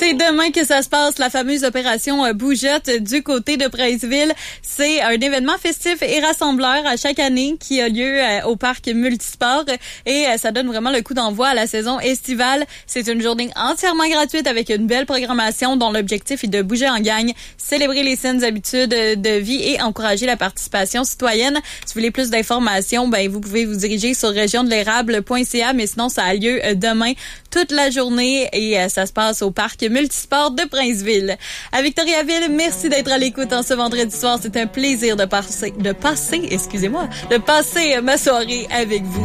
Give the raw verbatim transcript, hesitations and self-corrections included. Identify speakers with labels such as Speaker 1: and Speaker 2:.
Speaker 1: C'est demain que ça se passe, la fameuse opération euh, Bougeotte du côté de Princeville. C'est un événement festif et rassembleur à chaque année qui a lieu euh, au parc Multisport et euh, ça donne vraiment le coup d'envoi à la saison estivale. C'est une journée entièrement gratuite avec une belle programmation dont l'objectif est de bouger en gang, célébrer les saines habitudes de vie et encourager la participation citoyenne. Si vous voulez plus d'informations, ben vous pouvez vous diriger sur région de l'érable point c a, mais sinon ça a lieu euh, demain toute la journée et euh, ça se passe au parc Multisport de Princeville. À Victoriaville, merci d'être à l'écoute en ce vendredi soir. C'est un plaisir de passer, de passer, excusez-moi, de passer ma soirée avec vous.